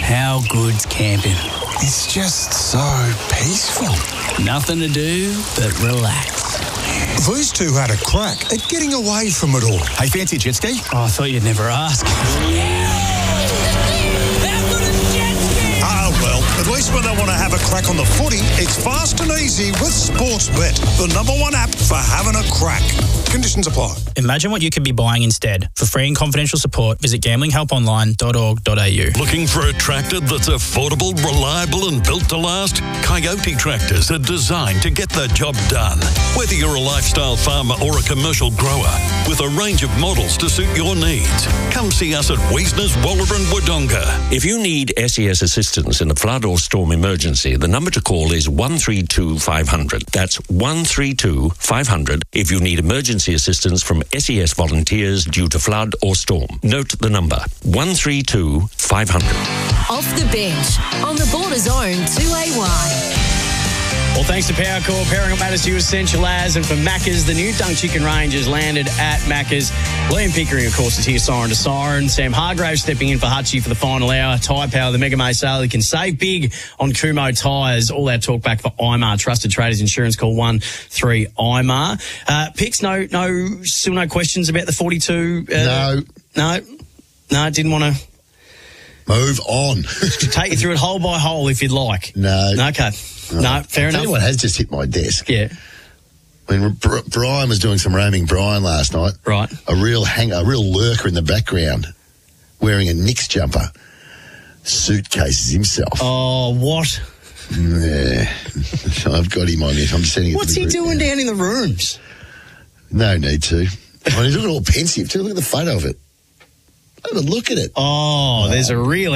How good's camping? It's just so peaceful. Nothing to do but relax. These two had a crack at getting away from it all. Hey, fancy a jet ski? Oh, I thought you'd never ask. Well, at least when they want to have a crack on the footy, it's fast and easy with Sportsbet, the #1 app for having a crack. Conditions apply. Imagine what you could be buying instead. For free and confidential support, visit gamblinghelponline.org.au. Looking for a tractor that's affordable, reliable and built to last? Coyote Tractors are designed to get the job done. Whether you're a lifestyle farmer or a commercial grower, with a range of models to suit your needs, come see us at Wiesner's, Waller and Wodonga. If you need SES assistance in a flood or storm emergency, the number to call is 132 500. That's 132 500 if you need emergency assistance from SES volunteers due to flood or storm. Note the number, 132 500. Off the bench on the Border's own 2AY. Well, thanks to Powercore, pairing up matters to you essential as, and for Macca's, the new Dunk Chicken range has landed at Macca's. Liam Pickering, of course, is here siren to siren. Sam Hargrave stepping in for Hutchie for the final hour. Tyre Power, the Mega May sale. You can save big on Kumho tyres. All our talk back for IMAR. Trusted Traders Insurance, call 13-IMAR. Picks, still no questions about the 42? No, didn't want to. Move on. Take you through it hole by hole if you'd like. No. Okay. No, fair enough. Tell you what has just hit my desk. Yeah. When Brian was doing some roaming Brian last night. Right. A real lurker in the background, wearing a Knicks jumper, suitcases himself. Oh, what? Yeah. I've got him on it. I'm sending it. What's he doing now. down in the rooms? No need to. He's looking all pensive too. Look at the photo of it. Have a look at it. Oh, there's a real